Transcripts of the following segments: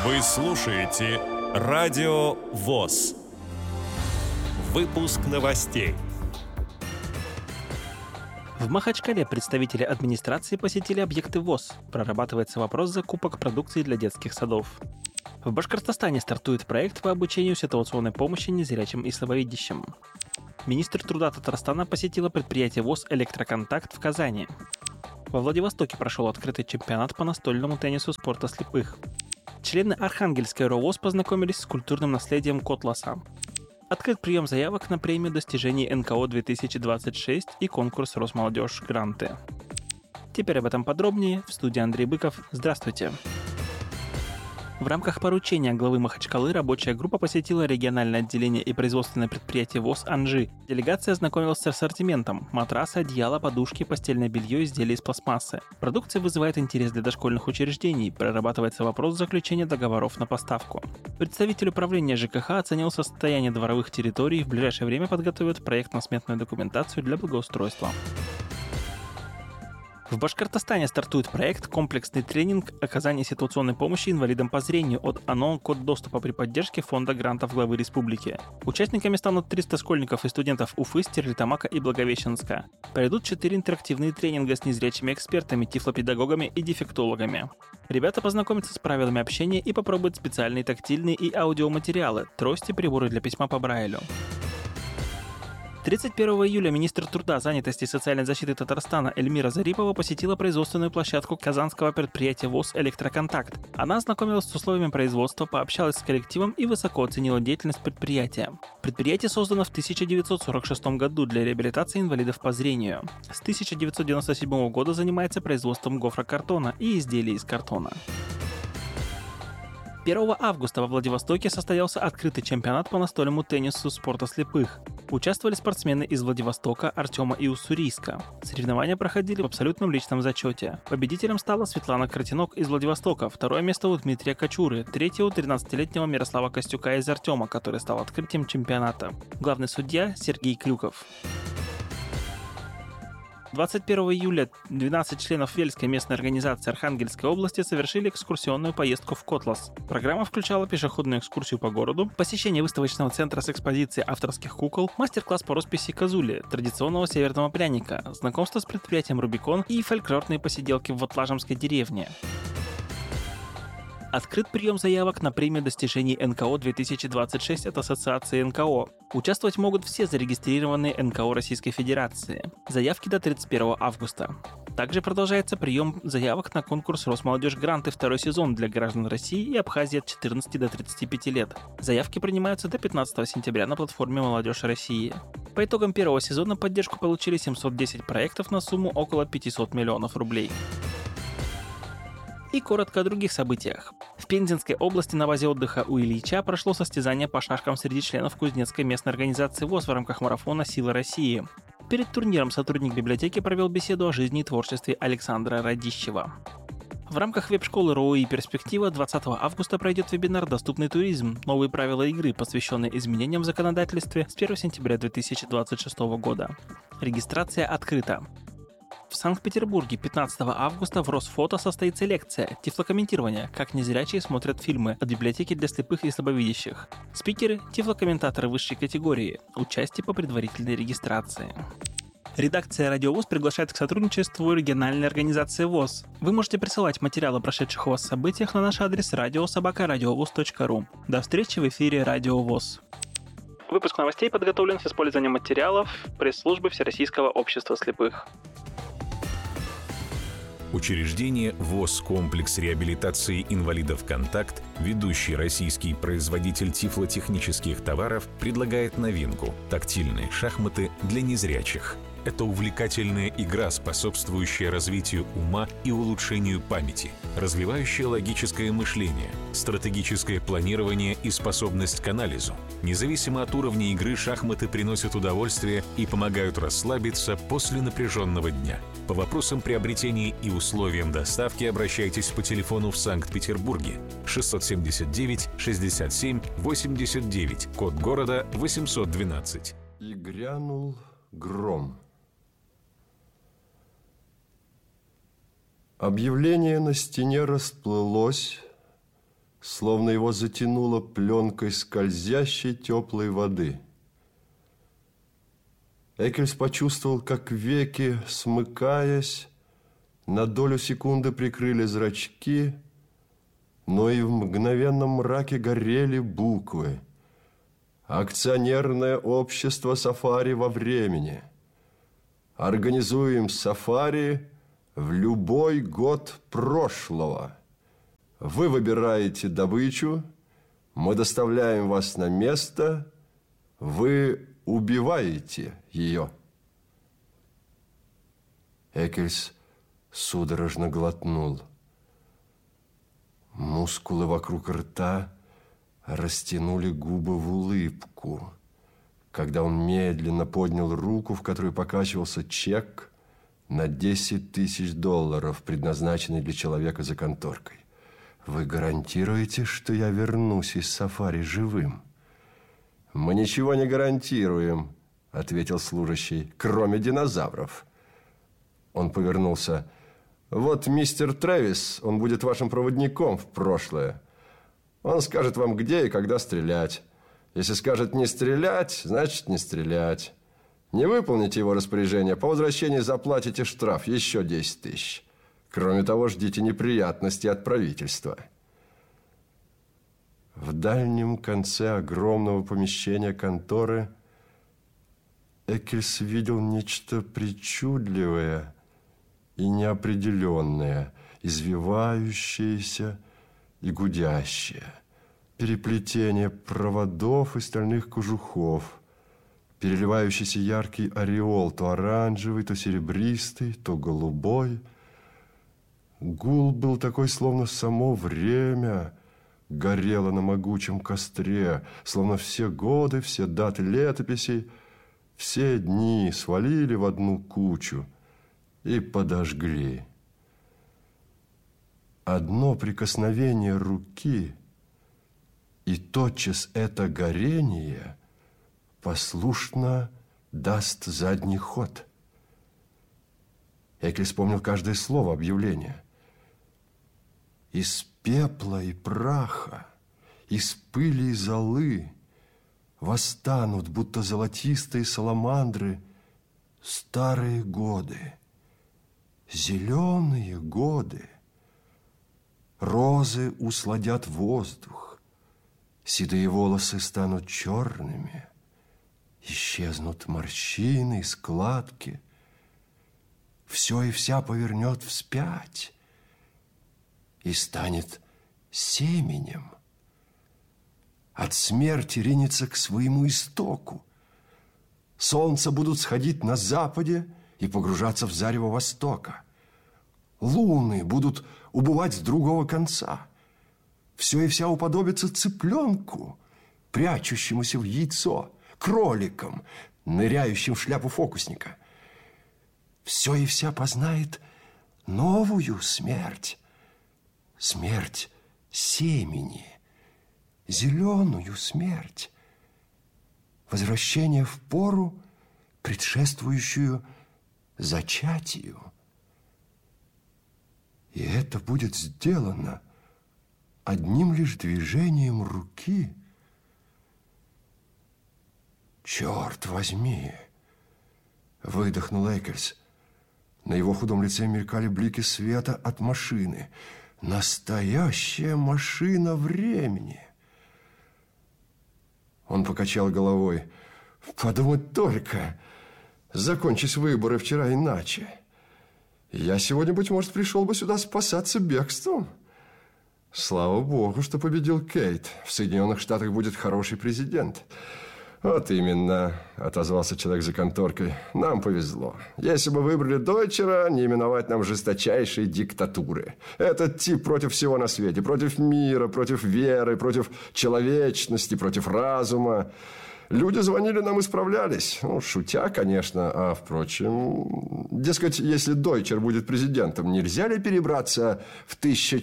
Вы слушаете Радио ВОС. Выпуск новостей. В Махачкале представители администрации посетили объекты ВОС. Прорабатывается вопрос закупок продукции для детских садов. В Башкортостане стартует проект по обучению ситуационной помощи незрячим и слабовидящим. Министр труда Татарстана посетила предприятие ВОС «Электроконтакт» в Казани. Во Владивостоке прошел открытый чемпионат по настольному теннису спорта слепых. Члены Архангельской РОВОС познакомились с культурным наследием Котласа. Открыт прием заявок на премию достижений НКО-2026 и конкурс «Росмолодежь. Гранты». Теперь об этом подробнее. В студии Андрей Быков. Здравствуйте. В рамках поручения главы Махачкалы рабочая группа посетила региональное отделение и производственное предприятие ВОС «Анжи». Делегация ознакомилась с ассортиментом: матрасы, одеяла, подушки, постельное белье, изделия из пластмассы. Продукция вызывает интерес для дошкольных учреждений, прорабатывается вопрос заключения договоров на поставку. Представитель управления ЖКХ оценил состояние дворовых территорий и в ближайшее время подготовит проектно-сметную документацию для благоустройства. В Башкортостане стартует проект «Комплексный тренинг оказания ситуационной помощи инвалидам по зрению» от ОНО «Код доступа» при поддержке Фонда грантов главы республики. Участниками станут 300 школьников и студентов Уфы, Стерлитамака и Благовещенска. Пройдут 4 интерактивные тренинга с незрячими экспертами, тифлопедагогами и дефектологами. Ребята познакомятся с правилами общения и попробуют специальные тактильные и аудиоматериалы, трости, приборы для письма по Брайлю. 31 июля министр труда, занятости и социальной защиты Татарстана Эльмира Зарипова посетила производственную площадку казанского предприятия ВОС «Электроконтакт». Она ознакомилась с условиями производства, пообщалась с коллективом и высоко оценила деятельность предприятия. Предприятие создано в 1946 году для реабилитации инвалидов по зрению. С 1997 года занимается производством гофрокартона и изделий из картона. 1 августа во Владивостоке состоялся открытый чемпионат по настольному теннису спорта слепых. Участвовали спортсмены из Владивостока, Артема и Уссурийска. Соревнования проходили в абсолютном личном зачете. Победителем стала Светлана Кротинок из Владивостока, второе место у Дмитрия Кочуры, третье у 13-летнего Мирослава Костюка из Артема, который стал открытием чемпионата. Главный судья Сергей Клюков. 21 июля 12 членов Вельской местной организации Архангельской области совершили экскурсионную поездку в Котлас. Программа включала пешеходную экскурсию по городу, посещение выставочного центра с экспозицией авторских кукол, мастер-класс по росписи козули, традиционного северного пряника, знакомство с предприятием «Рубикон» и фольклорные посиделки в Вотлажемской деревне. Открыт прием заявок на премию достижений НКО-2026 от Ассоциации НКО. Участвовать могут все зарегистрированные НКО Российской Федерации. Заявки до 31 августа. Также продолжается прием заявок на конкурс «Росмолодежь. Гранты» второй сезон для граждан России и Абхазии от 14 до 35 лет. Заявки принимаются до 15 сентября на платформе «Молодежь России». По итогам первого сезона поддержку получили 710 проектов на сумму около 500 миллионов рублей. И коротко о других событиях. В Пензенской области на базе отдыха у Ильича прошло состязание по шашкам среди членов Кузнецкой местной организации ВОС в рамках марафона «Сила России». Перед турниром сотрудник библиотеки провел беседу о жизни и творчестве Александра Радищева. В рамках веб-школы РОИ «Перспектива» 20 августа пройдет вебинар «Доступный туризм. Новые правила игры», посвященный изменениям в законодательстве с 1 сентября 2026 года. Регистрация открыта. В Санкт-Петербурге 15 августа в Росфото состоится лекция «Тифлокомментирование. Как незрячие смотрят фильмы» от библиотеки для слепых и слабовидящих. Спикеры – тифлокомментаторы высшей категории. Участие по предварительной регистрации. Редакция «Радио ВОС» приглашает к сотрудничеству региональной организации ВОС. Вы можете присылать материалы о прошедших у вас событиях на наш адрес radio@radiovoz.ru. До встречи в эфире «Радио ВОС». Выпуск новостей подготовлен с использованием материалов пресс-службы Всероссийского общества слепых. Учреждение ВОС «Комплекс реабилитации инвалидов «Контакт», ведущий российский производитель тифлотехнических товаров, предлагает новинку – тактильные шахматы для незрячих. Это увлекательная игра, способствующая развитию ума и улучшению памяти, развивающая логическое мышление, стратегическое планирование и способность к анализу. Независимо от уровня игры, шахматы приносят удовольствие и помогают расслабиться после напряженного дня. По вопросам приобретения и условиям доставки обращайтесь по телефону в Санкт-Петербурге 679 67 89, код города 812. И грянул гром. Объявление на стене расплылось, словно его затянуло пленкой скользящей теплой воды. Эккельс почувствовал, как веки, смыкаясь, на долю секунды прикрыли зрачки, но и в мгновенном мраке горели буквы. Акционерное общество «Сафари» во времени. Организуем сафари в любой год прошлого. Вы выбираете добычу, мы доставляем вас на место, вы убиваете ее. Эккельс судорожно глотнул. Мускулы вокруг рта растянули губы в улыбку, когда он медленно поднял руку, в которой покачивался чек на $10 000, предназначенный для человека за конторкой. Вы гарантируете, что я вернусь из сафари живым? Мы ничего не гарантируем, ответил служащий, кроме динозавров. Он повернулся. Вот мистер Трэвис, он будет вашим проводником в прошлое. Он скажет вам, где и когда стрелять. Если скажет не стрелять, значит не стрелять. Не выполните его распоряжение, по возвращении заплатите штраф, еще 10 000. Кроме того, ждите неприятностей от правительства. В дальнем конце огромного помещения конторы Эккельс видел нечто причудливое и неопределенное, извивающееся и гудящее. Переплетение проводов и стальных кожухов, переливающийся яркий ореол, то оранжевый, то серебристый, то голубой. Гул был такой, словно само время горело на могучем костре, словно все годы, все даты летописей, все дни свалили в одну кучу и подожгли. Одно прикосновение руки, и тотчас это горение послушно даст задний ход. Эккельс вспомнил каждое слово объявления. Из пепла и праха, из пыли и золы восстанут, будто золотистые саламандры, старые годы, зеленые годы. Розы усладят воздух, седые волосы станут черными, исчезнут морщины и складки, все и вся повернет вспять и станет семенем. От смерти ринется к своему истоку. Солнца будут сходить на западе и погружаться в зарево востока. Луны будут убывать с другого конца. Все и вся уподобится цыпленку, прячущемуся в яйцо, кроликам, ныряющим в шляпу фокусника. Все и вся познает новую смерть. Смерть семени, зеленую смерть. Возвращение в пору, предшествующую зачатию. И это будет сделано одним лишь движением руки. «Черт возьми!» – выдохнул Эккельс. На его худом лице мелькали блики света от машины. Настоящая машина времени. Он покачал головой. «Подумать только, закончись выборы вчера иначе. Я сегодня, быть может, пришел бы сюда спасаться бегством. Слава богу, что победил Кейт. В Соединенных Штатах будет хороший президент». «Вот именно», – отозвался человек за конторкой. «Нам повезло. Если бы выбрали Дойчера, не именовать нам жесточайшей диктатуры. Этот тип против всего на свете. Против мира, против веры, против человечности, против разума. Люди звонили нам и справлялись. Ну, шутя, конечно. А, впрочем, дескать, если Дойчер будет президентом, нельзя ли перебраться в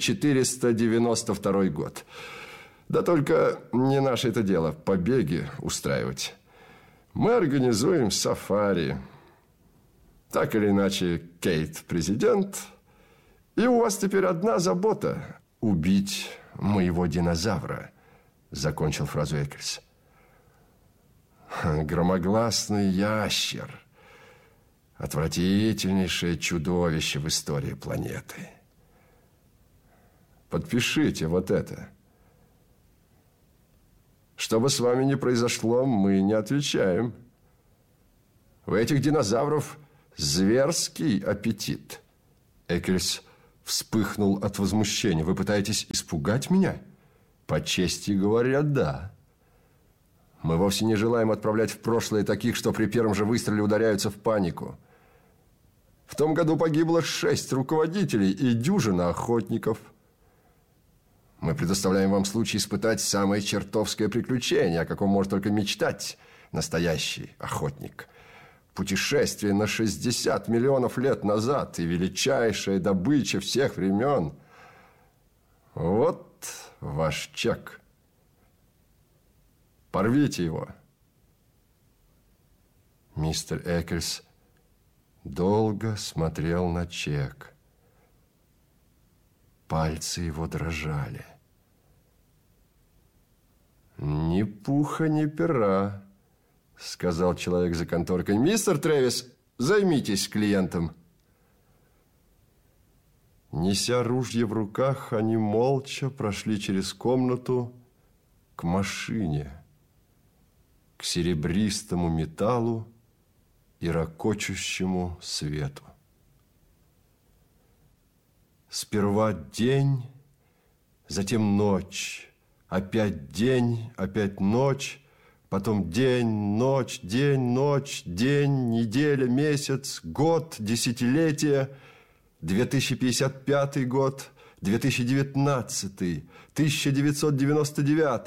1492 год? Да только не наше это дело побеги устраивать. Мы организуем сафари. Так или иначе, Кейт президент. И у вас теперь одна забота – убить моего динозавра, закончил фразу Эккельс. Громогласный ящер. Отвратительнейшее чудовище в истории планеты. Подпишите вот это. Что бы с вами ни произошло, мы не отвечаем. У этих динозавров зверский аппетит. Эккельс вспыхнул от возмущения. Вы пытаетесь испугать меня? По чести говоря, да. Мы вовсе не желаем отправлять в прошлое таких, что при первом же выстреле ударяются в панику. В том году погибло 6 руководителей и дюжина охотников. Мы предоставляем вам случай испытать самое чертовское приключение, о каком может только мечтать настоящий охотник. Путешествие на 60 миллионов лет назад и величайшая добыча всех времен. Вот ваш чек. Порвите его. Мистер Эккельс долго смотрел на чек. Пальцы его дрожали. «Ни пуха, ни пера», — сказал человек за конторкой. «Мистер Трэвис, займитесь клиентом». Неся ружья в руках, они молча прошли через комнату к машине, к серебристому металлу и ракочущему свету. Сперва день, затем ночь, опять день, опять ночь, потом день, ночь, день, неделя, месяц, год, десятилетие, 2055 год, 2019, 1999,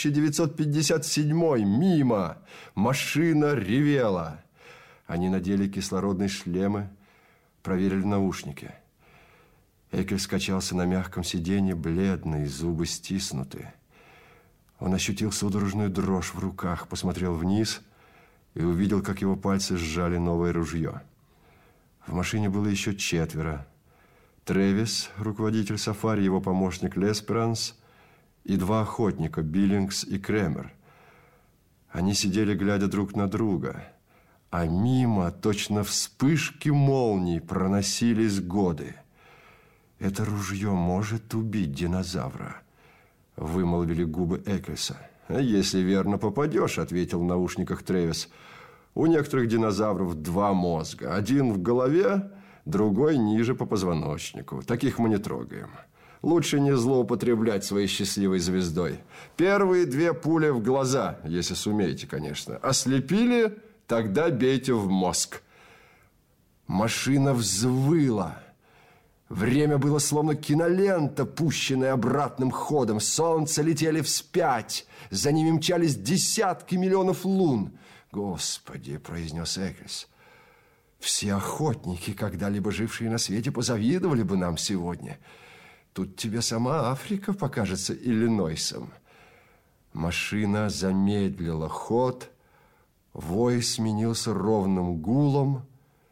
1957, мимо. Машина ревела. Они надели кислородные шлемы, проверили наушники. Эккельс качался на мягком сиденье, бледный, зубы стиснуты. Он ощутил судорожную дрожь в руках, посмотрел вниз и увидел, как его пальцы сжали новое ружье. В машине было еще 4. Трэвис, руководитель сафари, его помощник Лесперанс и 2 охотника, Биллингс и Кремер. Они сидели, глядя друг на друга, а мимо, точно вспышки молний, проносились годы. «Это ружье может убить динозавра», — вымолвили губы Эккельса. «Если верно попадешь», — ответил в наушниках Трэвис. «У некоторых динозавров 2 мозга. Один в голове, другой ниже по позвоночнику. Таких мы не трогаем. Лучше не злоупотреблять своей счастливой звездой. Первые 2 пули в глаза, если сумеете, конечно. Ослепили, тогда бейте в мозг». Машина взвыла. Время было словно кинолента, пущенная обратным ходом. Солнце летели вспять. За ними мчались десятки миллионов лун. «Господи!» – произнес Эккельс. «Все охотники, когда-либо жившие на свете, позавидовали бы нам сегодня. Тут тебе сама Африка покажется Иллинойсом». Машина замедлила ход. Вой сменился ровным гулом.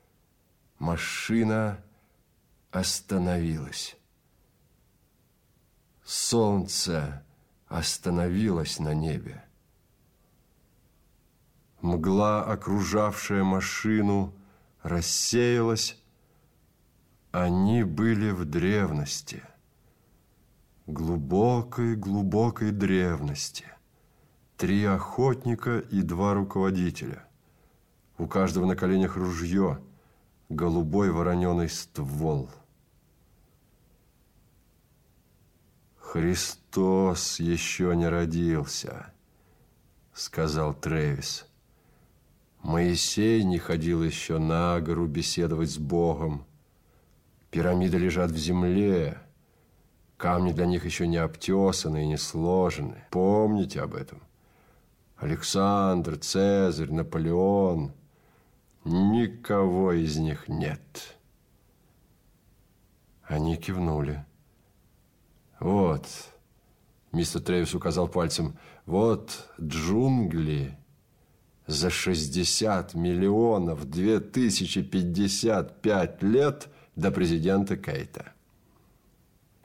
Машина остановилась. Солнце остановилось на небе. Мгла, окружавшая машину, рассеялась. Они были в древности, глубокой древности. 3 охотника и 2 руководителя. У каждого на коленях ружье, голубой вороненый ствол. «Христос еще не родился», — сказал Трэвис. «Моисей не ходил еще на гору беседовать с Богом. Пирамиды лежат в земле. Камни для них еще не обтесаны и не сложены. Помните об этом. Александр, Цезарь, Наполеон. Никого из них нет». Они кивнули. «Вот», — мистер Трэвис указал пальцем, «вот джунгли за 60 миллионов 2055 лет до президента Кейта.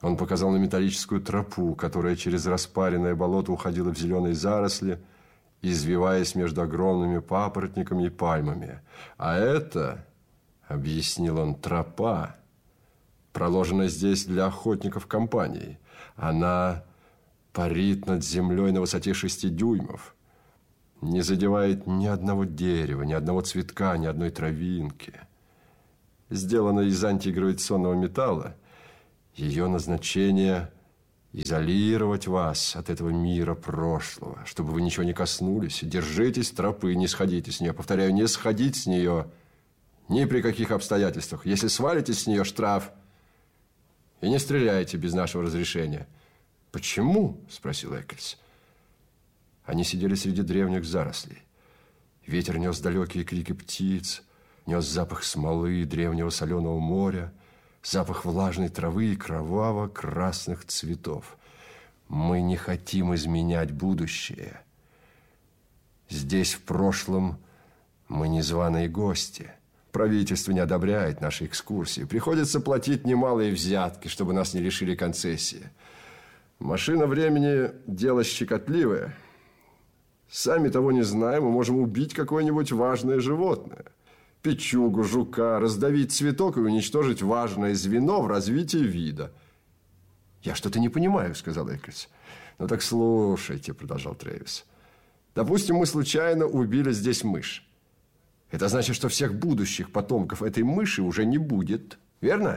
Он показал на металлическую тропу, которая через распаренное болото уходила в зеленые заросли, извиваясь между огромными папоротниками и пальмами. А это, объяснил он, тропа, проложена здесь для охотников компании. Она парит над землей на высоте 6 дюймов, не задевает ни одного дерева, ни одного цветка, ни одной травинки. Сделана из антигравитационного металла. Ее назначение – изолировать вас от этого мира прошлого, чтобы вы ничего не коснулись. Держитесь тропы, не сходите с нее. Повторяю, не сходить с нее ни при каких обстоятельствах. Если свалитесь с нее, штраф. И не стреляйте без нашего разрешения. «Почему?» – спросил Эккельс. Они сидели среди древних зарослей. Ветер нес далекие крики птиц, нес запах смолы и древнего соленого моря, запах влажной травы и кроваво-красных цветов. Мы не хотим изменять будущее. Здесь в прошлом мы незваные гости. Правительство не одобряет наши экскурсии. Приходится платить немалые взятки, чтобы нас не лишили концессии. Машина времени – дело щекотливое. Сами того не зная, мы можем убить какое-нибудь важное животное. Печугу, жука, раздавить цветок и уничтожить важное звено в развитии вида. «Я что-то не понимаю», – сказал Эккельс. «Ну так слушайте», – продолжал Трэвис. «Допустим, мы случайно убили здесь мышь. Это значит, что всех будущих потомков этой мыши уже не будет. Верно?»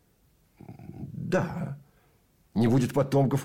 «Да. Не будет потомков,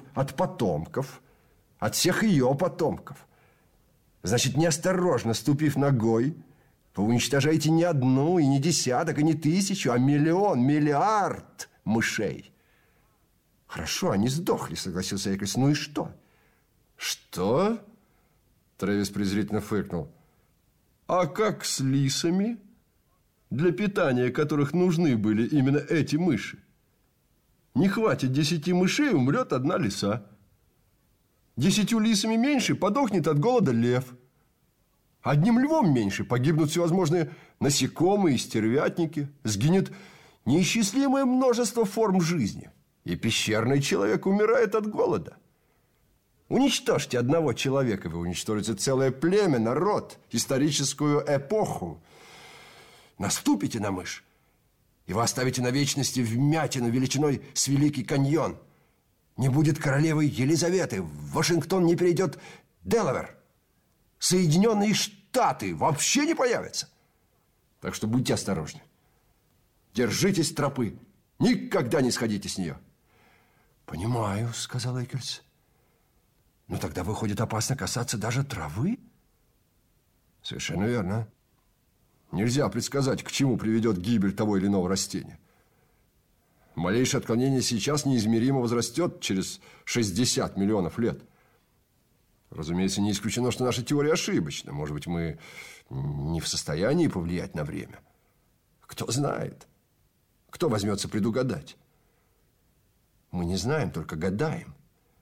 от всех ее потомков. Значит, неосторожно ступив ногой, вы уничтожаете не одну, и не десяток, и не 1000, а миллион, миллиард мышей». «Хорошо, они сдохли», согласился Эккельс. «Ну и что?» «Что?» Трэвис презрительно фыркнул. «А как с лисами, для питания которых нужны были именно эти мыши? Не хватит 10 мышей, умрет одна лиса. 10 лисами меньше, подохнет от голода лев. Одним львом меньше, погибнут всевозможные насекомые и стервятники. Сгинет неисчислимое множество форм жизни. И пещерный человек умирает от голода. Уничтожьте одного человека, вы уничтожите целое племя, народ, историческую эпоху. Наступите на мышь, и вы оставите на вечности вмятину величиной с Великий каньон. Не будет королевы Елизаветы, в Вашингтон не перейдет Делавэр. Соединенные Штаты вообще не появятся. Так что будьте осторожны. Держитесь тропы, никогда не сходите с нее». «Понимаю», — сказал Эккельс. «Но тогда, выходит, опасно касаться даже травы?» «Совершенно верно. Нельзя предсказать, к чему приведет гибель того или иного растения. Малейшее отклонение сейчас неизмеримо возрастет через 60 миллионов лет. Разумеется, не исключено, что наша теория ошибочна. Может быть, мы не в состоянии повлиять на время. Кто знает? Кто возьмется предугадать? Мы не знаем, только гадаем.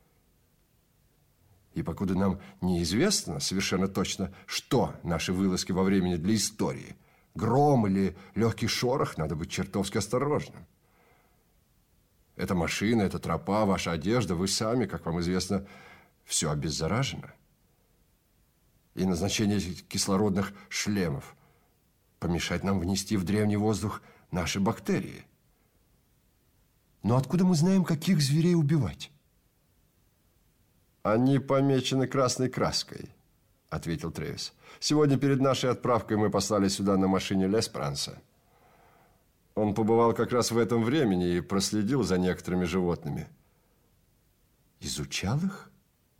И покуда нам неизвестно совершенно точно, что наши вылазки во времени для истории, гром или легкий шорох, надо быть чертовски осторожным. Эта машина, эта тропа, ваша одежда, вы сами, как вам известно, все обеззаражено. И назначение этих кислородных шлемов помешать нам внести в древний воздух наши бактерии. Но откуда мы знаем, каких зверей убивать? «Они помечены красной краской», – ответил Трэвис. «Сегодня перед нашей отправкой мы послали сюда на машине Леспранса. Он побывал как раз в этом времени и проследил за некоторыми животными». «Изучал их?»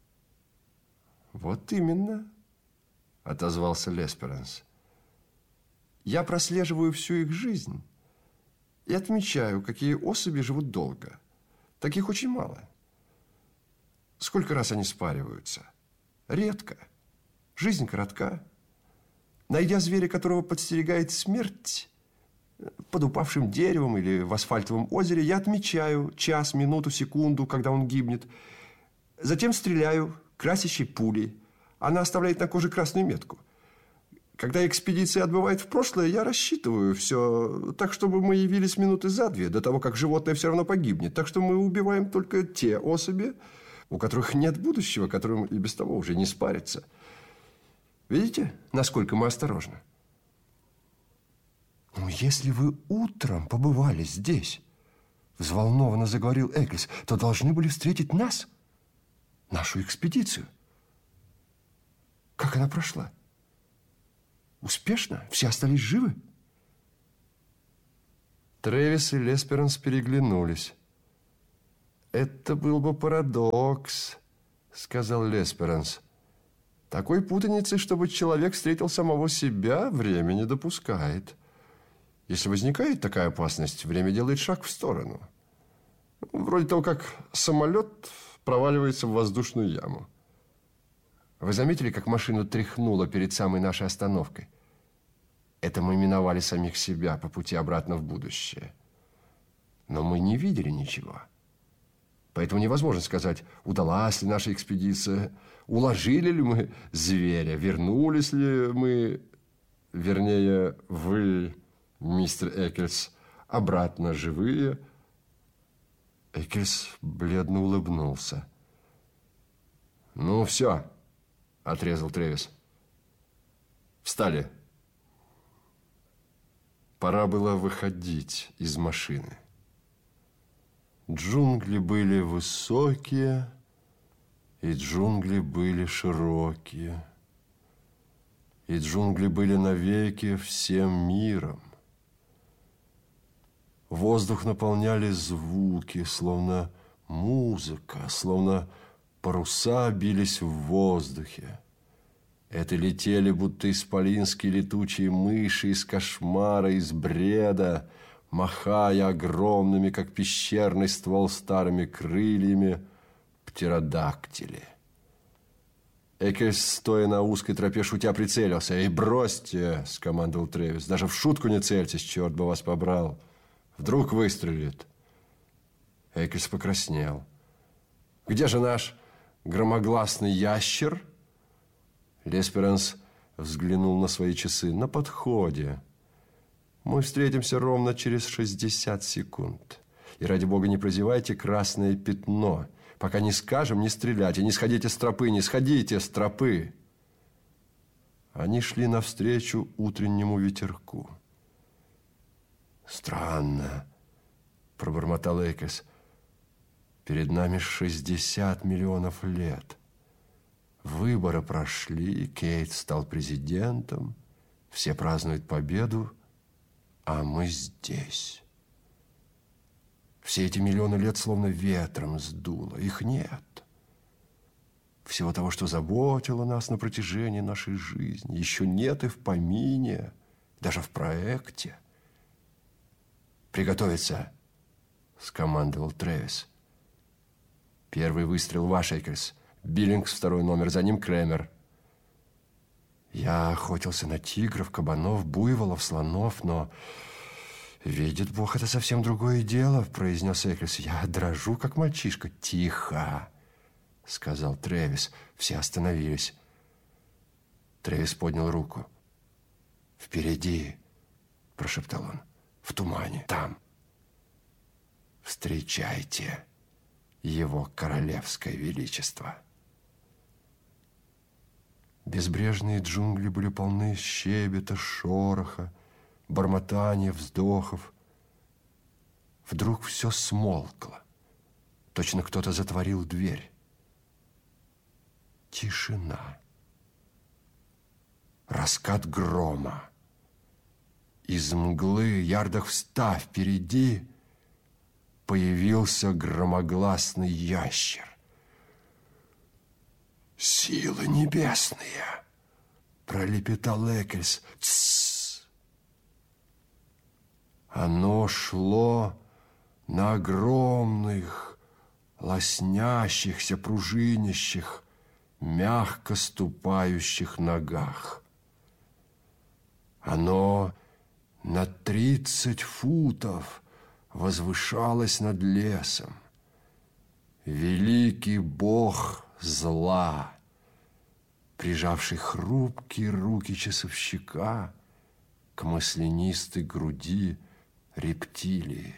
«Вот именно», – отозвался Леспранс. «Я прослеживаю всю их жизнь и отмечаю, какие особи живут долго. Таких очень мало. Сколько раз они спариваются? Редко. Жизнь коротка. Найдя зверя, которого подстерегает смерть под упавшим деревом или в асфальтовом озере, я отмечаю час, минуту, секунду, когда он гибнет. Затем стреляю красящей пулей. Она оставляет на коже красную метку. Когда экспедиция отбывает в прошлое, я рассчитываю все так, чтобы мы явились минуты за две, до того, как животное все равно погибнет. Так что мы убиваем только те особи, у которых нет будущего, которым и без того уже не спариться. Видите, насколько мы осторожны? «Ну, если вы утром побывали здесь, — взволнованно заговорил Экльс, — то должны были встретить нас, нашу экспедицию. Как она прошла? Успешно? Все остались живы?» Трэвис и Лесперанс переглянулись. «Это был бы парадокс, — сказал Лесперанс. Такой путаницы, чтобы человек встретил самого себя, время не допускает. Если возникает такая опасность, время делает шаг в сторону. Вроде того, как самолет проваливается в воздушную яму. Вы заметили, как машину тряхнуло перед самой нашей остановкой? Это мы миновали самих себя по пути обратно в будущее. Но мы не видели ничего. Поэтому невозможно сказать, удалась ли наша экспедиция, уложили ли мы зверя, вернулись ли мы, вернее, вы, мистер Эккельс, обратно живые. Эккельс бледно улыбнулся. «Ну, все», — отрезал Трэвис. «Встали». Пора было выходить из машины. Джунгли были высокие, и джунгли были широкие, и джунгли были навеки всем миром. Воздух наполняли звуки, словно музыка, словно паруса бились в воздухе. Это летели, будто исполинские летучие мыши из кошмара, из бреда, махая огромными, как пещерный ствол, старыми крыльями, птеродактили. Эккельс, стоя на узкой тропе, шутя прицелился. «Эй, бросьте!» – скомандовал Трэвис. «Даже в шутку не цельтесь, черт бы вас побрал! Вдруг выстрелит!» Эккельс покраснел. «Где же наш громогласный ящер?» Лесперанс взглянул на свои часы. «На подходе. Мы встретимся ровно через 60 секунд. И, ради бога, не прозевайте красное пятно. Пока не скажем, не стреляйте, не сходите с тропы, не сходите с тропы». Они шли навстречу утреннему ветерку. «Странно», – пробормотал Эккельс. «Перед нами 60 миллионов лет. Выборы прошли, Кейт стал президентом, все празднуют победу, а мы здесь. Все эти миллионы лет словно ветром сдуло, их нет. Всего того, что заботило нас на протяжении нашей жизни, еще нет и в помине, даже в проекте. «Приготовиться!» – скомандовал Трэвис. «Первый выстрел ваш, Эккельс. Биллингс, второй номер, за ним Крэмер». «Я охотился на тигров, кабанов, буйволов, слонов, но, видит Бог, это совсем другое дело», – произнес Эккельс. «Я дрожу, как мальчишка». «Тихо!» – сказал Трэвис. Все остановились. Трэвис поднял руку. «Впереди!» – прошептал он. «В тумане, там. Встречайте его королевское величество». Безбрежные джунгли были полны щебета, шороха, бормотания, вздохов. Вдруг все смолкло. Точно кто-то затворил дверь. Тишина. Раскат грома. Из мглы, ярдах в 100 впереди, появился громогласный ящер. «Силы небесные!» – пролепетал Эккельс. «Тссс!» Оно шло на огромных, лоснящихся, пружинящих, мягко ступающих ногах. Оно на 30 футов возвышалось над лесом. Великий бог зла, прижавший хрупкие руки часовщика к маслянистой груди рептилии.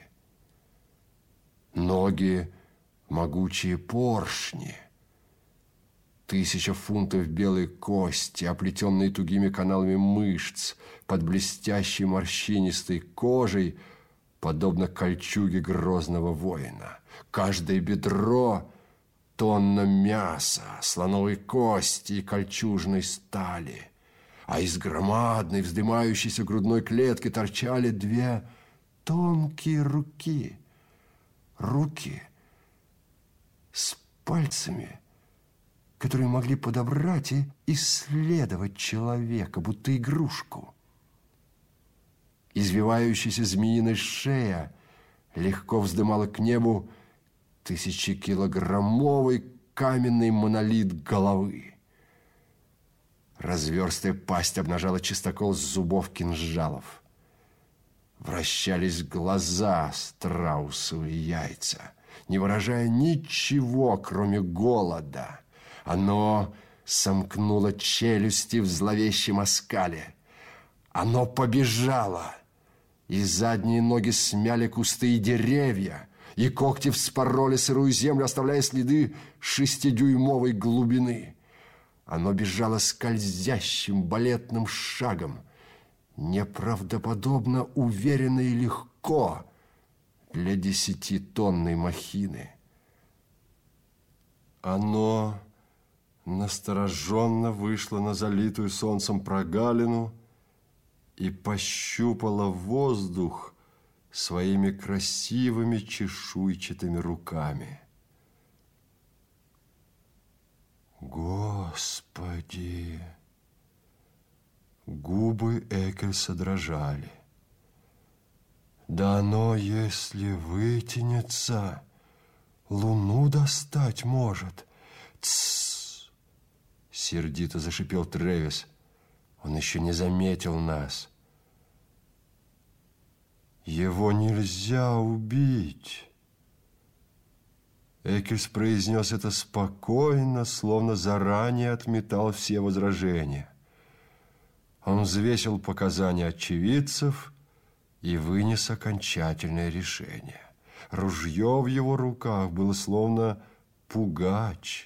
Ноги — могучие поршни, 1000 фунтов белой кости, оплетенные тугими каналами мышц, под блестящей морщинистой кожей, подобно кольчуге грозного воина. Каждое бедро — тонна мяса, слоновой кости и кольчужной стали, а из громадной вздымающейся грудной клетки торчали 2 тонкие руки. Руки с пальцами, которые могли подобрать и исследовать человека, будто игрушку. Извивающаяся змеиная шея легко вздымала к небу 1000-килограммовый каменный монолит головы. Разверстая пасть обнажала чистокол зубов кинжалов. Вращались глаза, страусовые яйца, не выражая ничего, кроме голода. Оно сомкнуло челюсти в зловещем оскале. Оно побежало, и задние ноги смяли кусты и деревья, и когти вспороли сырую землю, оставляя следы 6-дюймовой глубины. Оно бежало скользящим балетным шагом, неправдоподобно уверенно и легко для 10-тонной махины. Оно настороженно вышло на залитую солнцем прогалину и пощупало воздух своими красивыми чешуйчатыми руками. Господи! Губы Эккельса дрожали. Да оно, если вытянется, луну достать может. Тссс! Сердито зашипел Трэвис. Он еще не заметил нас. Его нельзя убить. Эккельс произнес это спокойно, словно заранее отметал все возражения. Он взвесил показания очевидцев и вынес окончательное решение. Ружье в его руках было словно пугач.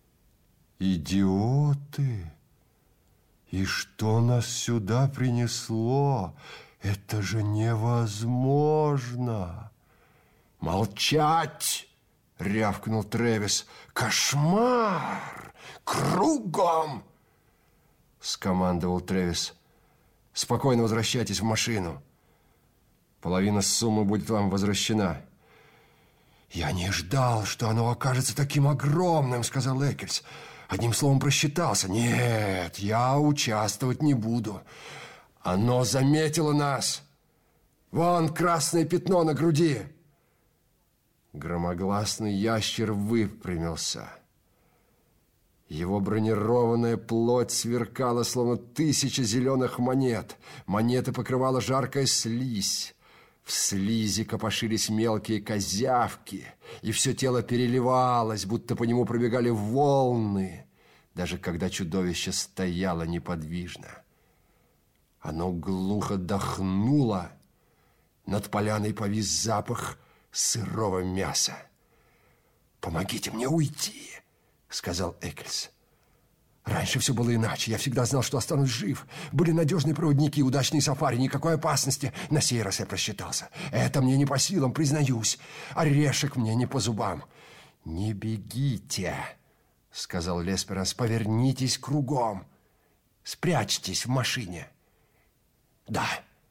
Идиоты! И что нас сюда принесло? Это же невозможно! Молчать! Рявкнул Трэвис. Кошмар! Кругом! Скомандовал Трэвис. Спокойно возвращайтесь в машину. Половина суммы будет вам возвращена. Я не ждал, что оно окажется таким огромным, сказал Эккельс. Одним словом, просчитался. Нет, я участвовать не буду. Оно заметило нас. Вон красное пятно на груди. Громогласный ящер выпрямился. Его бронированная плоть сверкала, словно 1000 зеленых монет. Монеты покрывала жаркая слизь. В слизи копошились мелкие козявки, и все тело переливалось, будто по нему пробегали волны, даже когда чудовище стояло неподвижно. Оно глухо дохнуло. Над поляной повис запах сырого мяса. «Помогите мне уйти», — сказал Эккельс. «Раньше все было иначе. Я всегда знал, что останусь жив. Были надежные проводники, удачные сафари, никакой опасности. На сей раз я просчитался. Это мне не по силам, признаюсь. Орешек мне не по зубам». «Не бегите», — сказал Лесперанс. «Повернитесь кругом. Спрячьтесь в машине». «Да».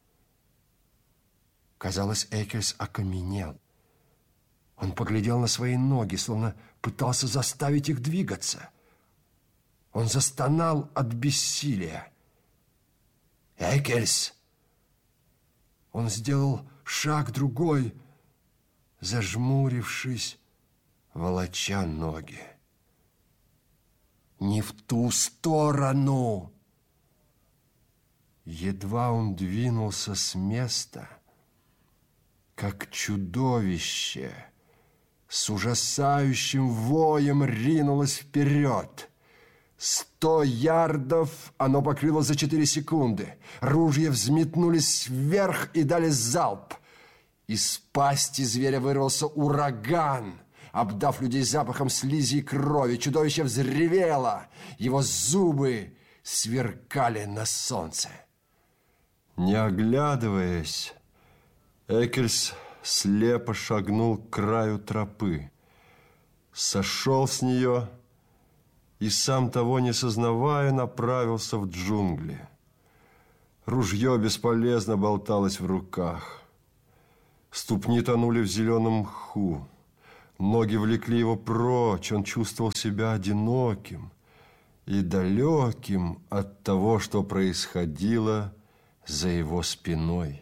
Казалось, Эккельс окаменел. Он поглядел на свои ноги, словно пытался заставить их двигаться. Он застонал от бессилия. «Эккельс!» Он сделал шаг другой, зажмурившись, волоча ноги. «Не в ту сторону!» Едва он двинулся с места, как чудовище с ужасающим воем ринулось вперед. 100 ярдов оно покрыло за 4 секунды. Ружья взметнулись вверх и дали залп. Из пасти зверя вырвался ураган, обдав людей запахом слизи и крови. Чудовище взревело. Его зубы сверкали на солнце. Не оглядываясь, Эккельс слепо шагнул к краю тропы, сошел с нее и, сам того не сознавая, направился в джунгли. Ружье бесполезно болталось в руках. Ступни тонули в зеленом мху. Ноги влекли его прочь. Он чувствовал себя одиноким и далеким от того, что происходило за его спиной.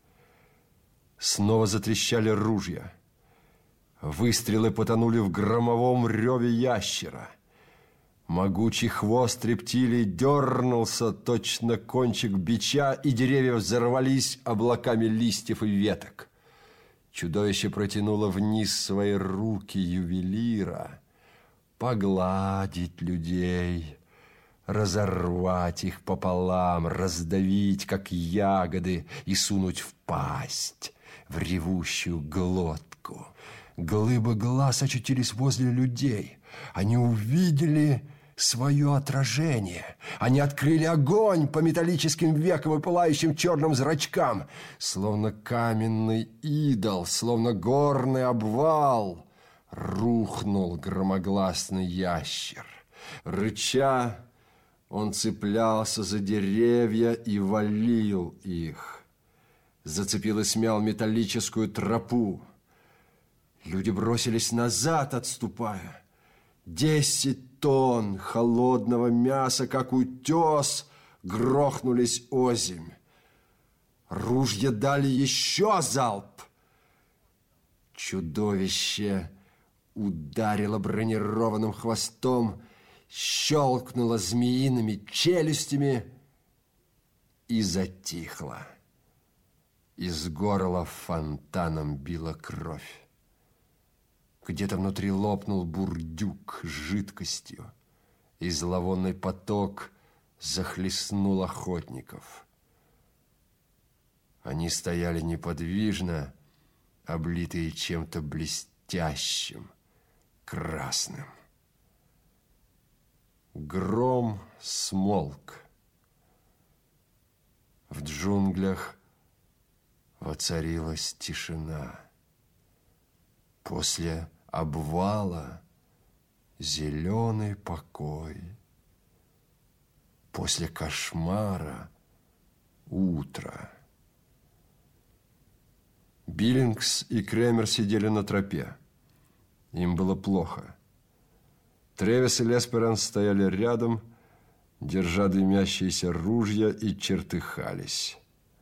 Снова затрещали ружья. Выстрелы потонули в громовом реве ящера. Могучий хвост рептилии дернулся, точно кончик бича, и деревья взорвались облаками листьев и веток. Чудовище протянуло вниз свои руки ювелира, погладить людей, разорвать их пополам, раздавить, как ягоды, и сунуть в пасть, в ревущую глотку. Глыбы глаз очутились возле людей. Они увидели свое отражение. Они открыли огонь по металлическим векам и пылающим черным зрачкам. Словно каменный идол, словно горный обвал, рухнул громогласный ящер. Рыча, он цеплялся за деревья и валил их. Зацепил и смял металлическую тропу. Люди бросились назад, отступая. 10 тонн холодного мяса, как утес, грохнулись озимь. Ружья дали еще залп. Чудовище ударило бронированным хвостом, щелкнуло змеиными челюстями и затихло. Из горла фонтаном била кровь. Где-то внутри лопнул бурдюк с жидкостью, и зловонный поток захлестнул охотников. Они стояли неподвижно, облитые чем-то блестящим, красным. Гром смолк. В джунглях воцарилась тишина. После обвала зеленый покой. После кошмара утро. Биллингс и Кремер сидели на тропе. Им было плохо. Тревис и Лесперанс стояли рядом, держа дымящиеся ружья, и чертыхались.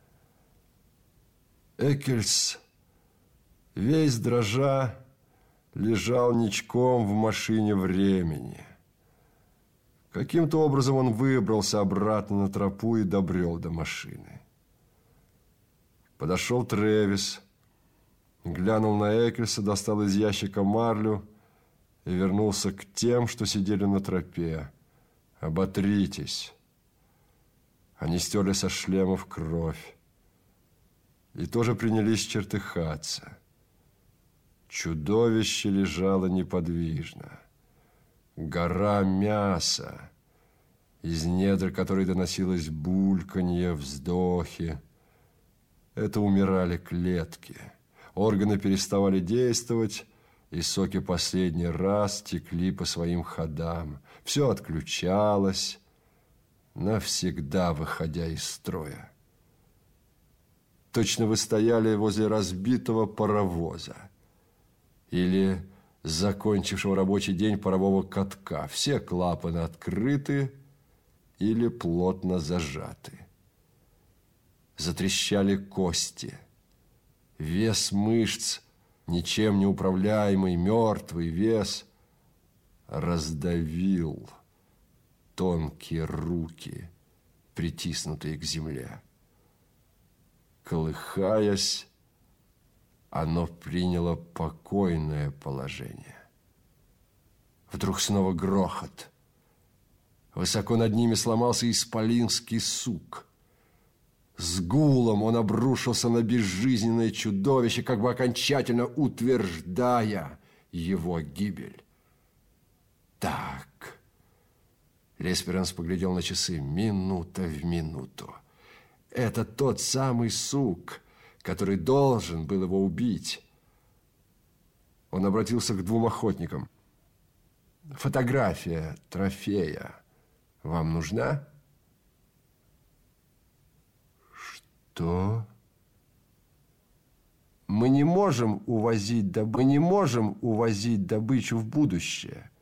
Эккельс, весь дрожа, лежал ничком в машине времени. Каким-то образом он выбрался обратно на тропу и добрел до машины. Подошел Тревис, глянул на Эккельса, достал из ящика марлю и вернулся к тем, что сидели на тропе. «Оботритесь». Они стерли со шлемов кровь и тоже принялись чертыхаться. Чудовище лежало неподвижно. Гора мяса, из недр которой доносилось бульканье, вздохи. Это умирали клетки. Органы переставали действовать, и соки последний раз текли по своим ходам. Все отключалось, навсегда выходя из строя. Точно вы стояли возле разбитого паровоза или закончившего рабочий день парового катка. Все клапаны открыты или плотно зажаты. Затрещали кости. Вес мышц, ничем не управляемый, мертвый вес, раздавил тонкие руки, притиснутые к земле. Колыхаясь, оно приняло покойное положение. Вдруг снова грохот. Высоко над ними сломался исполинский сук. С гулом он обрушился на безжизненное чудовище, как бы окончательно утверждая его гибель. Так. Лесперанс поглядел на часы. Минута в минуту. Это тот самый сук, который должен был его убить. Он обратился к двум охотникам. Фотография трофея вам нужна? Что? Мы не можем увозить добычу в будущее.